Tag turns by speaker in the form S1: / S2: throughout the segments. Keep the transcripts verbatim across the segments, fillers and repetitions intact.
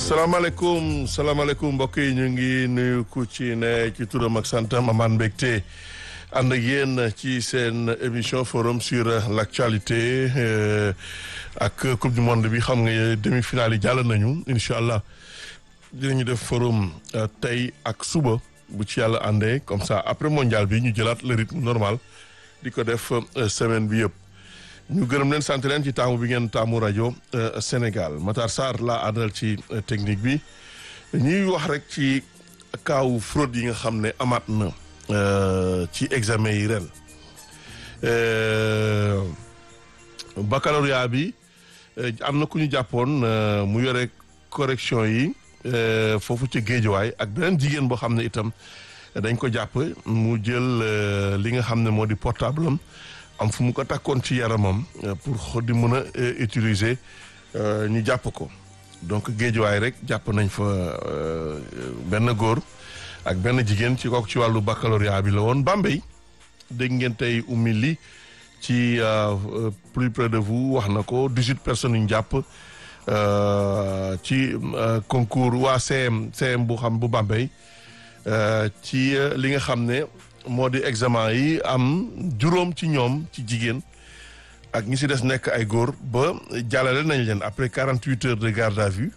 S1: salaamaaleykum salaamaaleykum mbokk yi ñu ngi nuyu ku ci ne ci turam ak santam amaan mbégte ànd ak yéen ci seen émission forum sur l'actualité ak coupe du monde bi xam nga demi-finale yi jàll nañu incha allah dinañu def forum tey ak suba bu ci yàlla àndee comme ça après mondial bi ñu jëlaat le rythme normal di ko def semaine bi yëpp. ñu gërëm leen sant leen ci taamu bi ngeen taamu rajo Sénégal Matar Sarr laa àndal ci technique bi ñuy wax rek ci kaawu fraude yi nga xam ne amaat na ci examen yi ren baccalauréat bi am na ku ñu jàppoon mu yore correction yi foofu ci Géejawaay ak beneen jigéen boo xam ne itam dañ ko jàpp mu jël li nga xam ne moo di portable am am fu mu ko takkoon ci yaramam pour di mën a utiliser ñu jàpp ko donc géejuwaay rek jàpp nañ fa benn góor ak benn jigéen ci kooku ci wàllu baccalauréat bi la woon Bambey dégg ngeen tey Oumy Ly ci plus près de vous wax na ko dix-huit personnes yu ñu jàpp ci concours waa C M C M bu xam bu Bambey ci li nga xam ne moo di examen yi am juróom ci ñoom ci jigéen ak ñi si des nekk ay góor ba jàllale nañ leen après quarante-huit heures de garde à vue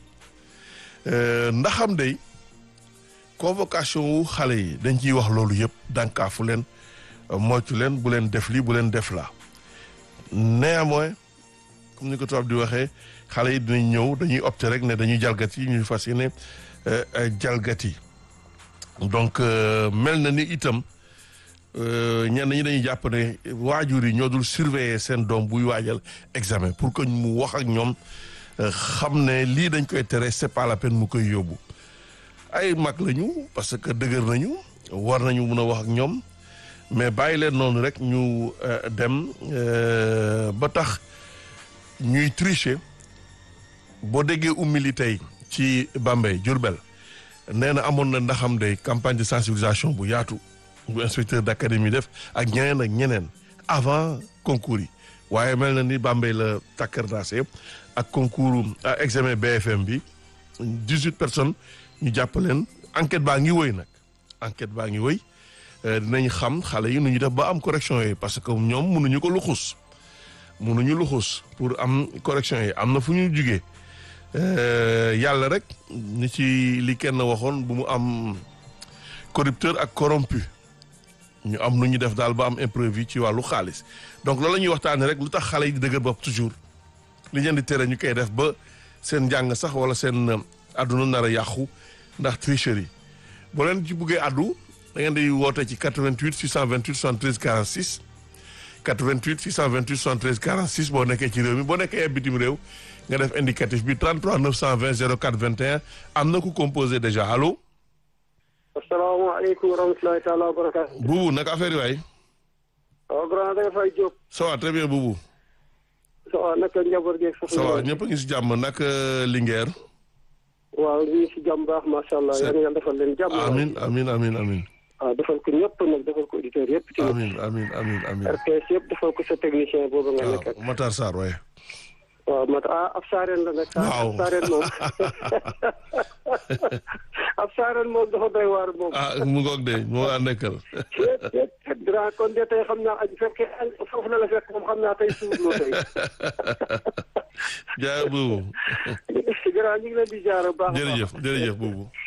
S1: ndaxam day convocation wu xale yi dañ ciy wax loolu yëpp dànkaafu leen moytu leen bu leen def lii bu leen def la néanmoins comme ni ko tubaab di waxee xale yi dinañ ñëw dañuy opté rek ne dañuy jalgati ñuy fas yéene jalgati donc mel na ni itam ñenn ñi dañuy jàpp ne waajur yi ñoo dul surveiller seen doom buy waajal examen pour que mu wax ak ñoom xam ne lii dañ koy tere c'est pas la peine mu koy yóbbu ay mag lañu parce que dëgër nañu war nañu mun a wax ak ñoom mais bàyyi leen noonu rek ñu dem ba tax ñuy tricher boo déggee Oumy Ly tey ci Bambey Diourbel nee na amoon na ndaxam de campagne de sensibilisation bu yaatu bu inspecteur d'académie def ak ñeneen ak ñeneen avant concours yi waaye mel na ni Bambey la takkardaase ak concours examen B F M bi dix-huit personnes ñu jàpp leen enquête baa ngi wëy nag enquête baa ngi wëy dinañ xam xale yi nu ñu def ba am correction yi parce que ñoom mënuñu ko luxus mënuñu luxus pour am correction yi am na fu ñu jugee yàlla rek ni ci li kenn waxoon bu mu am corrupteur ak corrompu ñu am nu ñu def daal ba am imprévu ci wàllu xaalis donc loolu la ñuy waxtaanee rek lu tax xale yi di dëgër bopp toujours li leen di tere ñu koy def ba seen njàng sax wala seen àdduna nar a yàqu ndax tricherie boo leen ci buggee addu da ngeen di woote ci quatre-vingt-huit six cent vingt-huit soixante-treize quarante-six quatre-vingt-huit six cent vingt-huit soixante-treize quarante-six boo nekkee ci réew mi boo nekkee bitim réew nga def indicatif bi trente-trois neuf cent vingt zéro quatre vingt et un am na ku composé déjà allo.
S2: asalaamaaleykum wa rahmatulahi taala wa barakaatu.
S1: Boubou naka affaire yi waay.
S2: waaw grand da nga fay jóg.
S1: ça va très bien Boubou.
S2: ça va naka njaboot gi.
S1: ça va ñëpp a ngi si jàmm naka Linguère.
S2: waaw ñu ngi si jàmm baax macha allah yéen yàlla defal leen jàmm.
S1: amiin amiin amiin amiin.
S2: waaw defal ko ñëpp nag defal ko auditeurs yëpp. ci
S1: amiin amiin amiin amiin.
S2: R T S yëpp defal ko sa technicien boobu nga nekk.
S1: waaw Matar Sarr waaye.
S2: waaw Matar ah ab saareen la nag.
S1: waaw
S2: ab saareen moom. ab saareen moom dafa doy waar moom.
S1: ah mu ngoog de moo laa nekkal.
S2: grand kon de tey xam naa bu fekkee foofu la la fekk moom xam naa tey suuf loo tey.
S1: jaay Boubou.
S2: grand ñu ngi leen di jaar bu baax.
S1: jërëjëf jërëjëf Boubou.